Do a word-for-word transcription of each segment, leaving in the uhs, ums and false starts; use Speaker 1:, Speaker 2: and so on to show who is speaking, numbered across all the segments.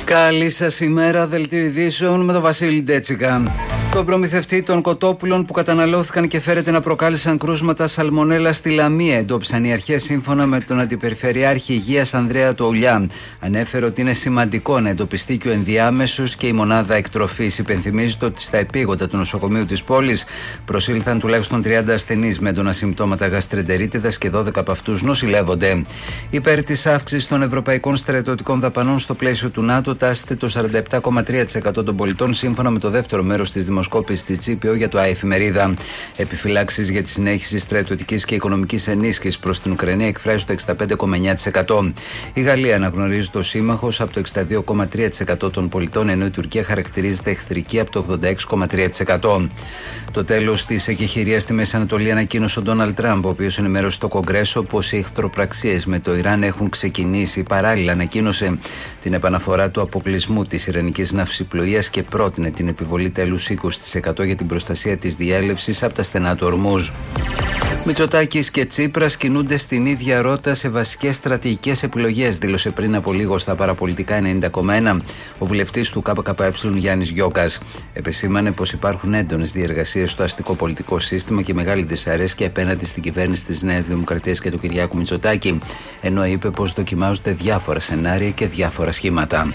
Speaker 1: Καλή σας ημέρα, δελτίο ειδήσεων με τον Βασίλη Ντέτσικα. Το προμηθευτή των κοτόπουλων που καταναλώθηκαν και φέρεται να προκάλεσαν κρούσματα σαλμονέλα στη Λαμία, εντόπισαν οι αρχές σύμφωνα με τον Αντιπεριφερειάρχη Υγείας Ανδρέα Τοουλιά. Ανέφερε ότι είναι σημαντικό να εντοπιστεί και ο ενδιάμεσος και η μονάδα εκτροφής. Υπενθυμίζεται ότι στα επίγοντα του νοσοκομείου της πόλης προσήλθαν τουλάχιστον τριάντα ασθενείς με έντονα συμπτώματα γαστρεντερίτιδας και δώδεκα από αυτούς νοσηλεύονται. Υπέρ της αύξησης των ευρωπαϊκών στρατιωτικών δαπανών στο πλαίσιο του ΝΑΤΟ τάσσεται το σαράντα επτά κόμμα τρία τοις εκατό των πολιτών, σύμφωνα με το δεύτερο μέρος της δημοσκόπησης της Τσίπιο για το ΑΕφημερίδα. Επιφυλάξεις για τη συνέχιση στρατιωτικής και οικονομικής ενίσχυσης προς την Ουκρανία εκφράζει το εξήντα πέντε κόμμα εννέα τοις εκατό. Η Γαλλία αναγνωρίζεται ως σύμμαχος από το εξήντα δύο κόμμα τρία τοις εκατό των πολιτών, ενώ η Τουρκία χαρακτηρίζεται εχθρική από το ογδόντα έξι κόμμα τρία τοις εκατό. Το τέλος της εκεχηρίας στη Μέση Ανατολή ανακοίνωσε ο Ντόναλντ Τραμπ, ο οποίος ενημέρωσε στο Κογκρέσο πως οι εχθροπραξίες με το Ιράν έχουν ξεκινήσει. Παράλληλα, ανακοίνωσε την επαναφορά του αποκλεισμού της ιρανικής ναυσιπλοείας και πρότεινε την επιβολή τέλους είκοσι τοις εκατό για την προστασία της διέλευσης από τα στενά του Ορμούζ. Μητσοτάκης και Τσίπρας κινούνται στην ίδια ρότα σε βασικές στρατηγικές επιλογές, δήλωσε πριν από λίγο στα παραπολιτικά ενενήντα κόμμα ένα ο βουλευτής του ΚΚΕ Γιάννης Γιώκας. Επεσήμανε πως υπάρχουν έντονες διεργασίες στο αστικό πολιτικό σύστημα και μεγάλη δυσαρέσκεια απέναντι στην κυβέρνηση της Νέας Δημοκρατίας και του Κυριάκου Μητσοτάκη, ενώ είπε πως δοκιμάζονται διάφορα σενάρια και διάφορα σχήματα.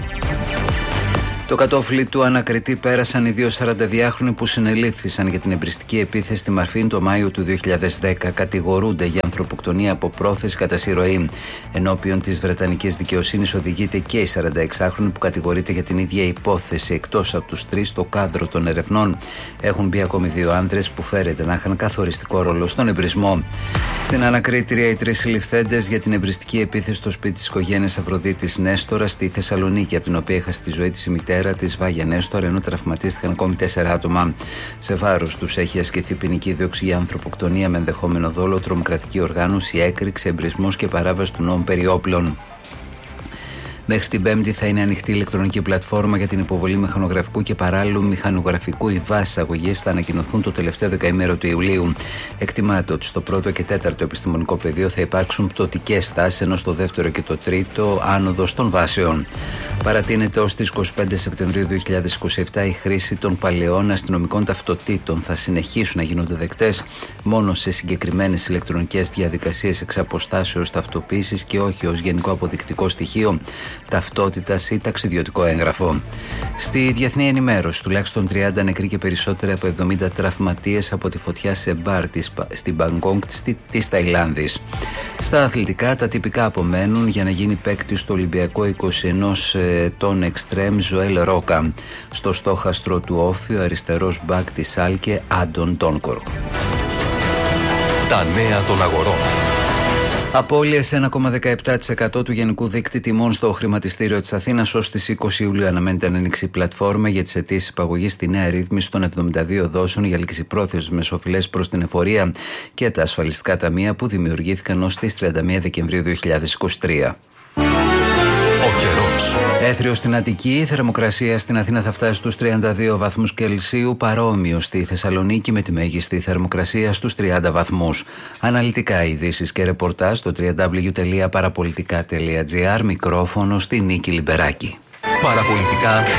Speaker 1: Το κατόφλι του ανακριτή πέρασαν οι δύο σαρανταδυάχρονοι που συνελήφθησαν για την εμπριστική επίθεση στη Μαρφίν το Μάιο του δύο χιλιάδες δέκα. Κατηγορούνται για ανθρωποκτονία από πρόθεση κατά συρροή. Ενώπιον της βρετανικής δικαιοσύνης οδηγείται και η σαρανταεξάχρονη που κατηγορείται για την ίδια υπόθεση. Εκτός από τους τρεις, στο κάδρο των ερευνών έχουν μπει ακόμη δύο άντρες που φέρεται να είχαν καθοριστικό ρόλο στον εμπρισμό. Στην ανακρίτρια, οι τρεις συλληφθέντες για την εμπριστική επίθεση στο σπίτι της οικογένειας Αφροδίτης Νέστορα στη Θεσσαλονίκη, από την οποία έχασε τη ζωή της η μητέρα της Βάγια Νέστορα, ενώ τραυματίστηκαν ακόμη τέσσερα άτομα. Σε βάρος τους έχει ασκηθεί ποινική δίωξη για ανθρωποκτονία με ενδεχόμενο δόλο, τρομοκρατική οργάνωση, έκρηξη, εμπρισμός και παράβαση του νόμου περί όπλων. Μέχρι την Πέμπτη θα είναι ανοιχτή η ηλεκτρονική πλατφόρμα για την υποβολή μηχανογραφικού και παράλληλου μηχανογραφικού. Οι βάσεις αγωγής θα ανακοινωθούν το τελευταίο δεκαήμερο του Ιουλίου. Εκτιμάται ότι στο πρώτο και τέταρτο επιστημονικό πεδίο θα υπάρξουν πτωτικές στάσεις, ενώ στο δεύτερο και το τρίτο άνοδος των βάσεων. Παρατείνεται ως τις είκοσι πέντε Σεπτεμβρίου δύο χιλιάδες είκοσι επτά η χρήση των παλαιών αστυνομικών ταυτοτήτων. Θα συνεχίσουν να γίνονται δεκτές μόνο σε συγκεκριμένες ηλεκτρονικές διαδικασίες εξ αποστάσεως ταυτοποίησης και όχι ως γενικό αποδεικτικό στοιχείο ταυτότητας ή ταξιδιωτικό έγγραφο. Στη διεθνή ενημέρωση, τουλάχιστον τριάντα νεκροί και περισσότερα από εβδομήντα τραυματίες από τη φωτιά σε μπαρ στην Μπαγκόγκ της Ταϊλάνδης. Στα αθλητικά, τα τυπικά απομένουν για να γίνει παίκτη στο Ολυμπιακό είκοσι ένα ετών εξτρέμ Ζωέλ Ρόκα. Στο στόχαστρο του Όφη, ο αριστερός μπακ της Σάλκε, Άντων Ντόνκορκ.
Speaker 2: Τα νέα των αγορών.
Speaker 1: Απώλειες ένα κόμμα δεκαεπτά τοις εκατό του γενικού δείκτη τιμών στο χρηματιστήριο της Αθήνας. Ως τις είκοσι Ιουλίου αναμένεται να ανοίξει η πλατφόρμα για τις αιτήσεις υπαγωγής στη νέα ρύθμιση των εβδομήντα δύο δόσεων για ληξιπρόθεσμες μεσοφυλές προς την εφορία και τα ασφαλιστικά ταμεία που δημιουργήθηκαν ως τις τριάντα μία Δεκεμβρίου δύο χιλιάδες είκοσι τρία. Έθριο στην Αττική, η θερμοκρασία στην Αθήνα θα φτάσει στους τριάντα δύο βαθμούς Κελσίου, παρόμοιο στη Θεσσαλονίκη με τη μέγιστη θερμοκρασία στους τριάντα βαθμούς. Αναλυτικά ειδήσεις και ρεπορτάζ στο double-u double-u double-u τελεία παραπολιτικά τελεία τζι άρ. Μικρόφωνο στη Νίκη Λιμπεράκη.
Speaker 2: Παραπολιτικά.